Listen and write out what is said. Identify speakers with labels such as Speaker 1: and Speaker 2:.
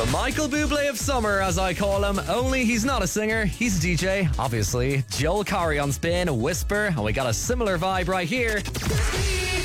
Speaker 1: The Michael Bublé of summer, as I call him. Only he's not a singer, he's a DJ, obviously. Joel Corry on Spin, Whisper, and we got a similar vibe right here.